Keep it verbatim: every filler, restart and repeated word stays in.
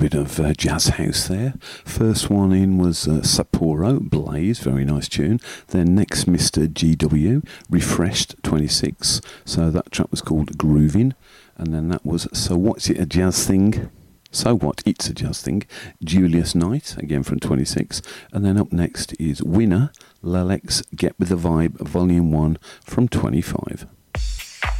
bit of uh, jazz house there. First one in was uh, Sapporo, Blaze, very nice tune. Then next Mister G W, Refreshed twenty-six. So that track was called Groovin'. And then that was So What's It, a Jazz Thing? So What, It's a Jazz Thing. Julius Knight, again from twenty-six. And then up next is Winner, Lalex, Get With The Vibe, Volume one from twenty-five.